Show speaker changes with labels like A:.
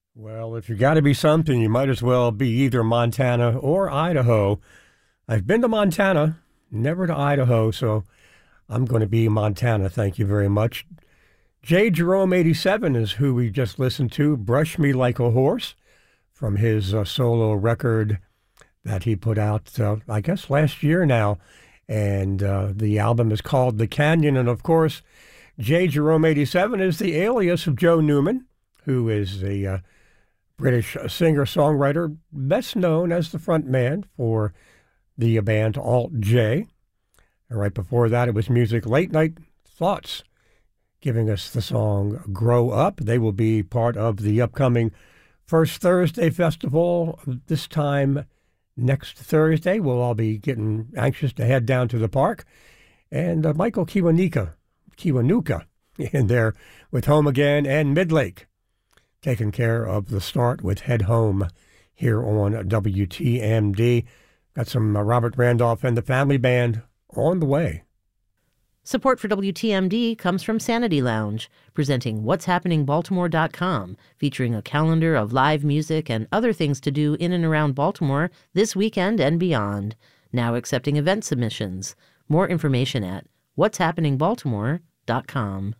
A: Well, if you got to be something, you might as well be either Montana or Idaho. I've been to Montana, never to Idaho, so I'm going to be Montana. Thank you very much. J. Jerome 87 is who we just listened to, Brush Me Like a Horse, from his solo record that he put out, I guess, last year now. And the album is called The Canyon. And of course, J. Jerome 87 is the alias of Joe Newman, who is a British singer-songwriter, best known as the front man for the band Alt J. And right before that, it was Music Late Night Thoughts, giving us the song Grow Up. They will be part of the upcoming First Thursday Festival this time next Thursday. We'll all be getting anxious to head down to the park. And Michael Kiwanuka in there with Home Again and Midlake, taking care of the start with Head Home here on WTMD. Got some Robert Randolph and the Family Band on the way.
B: Support for WTMD comes from Sanity Lounge, presenting what'shappeningbaltimore.com, featuring a calendar of live music and other things to do in and around Baltimore this weekend and beyond. Now accepting event submissions. More information at what'shappeningbaltimore.com.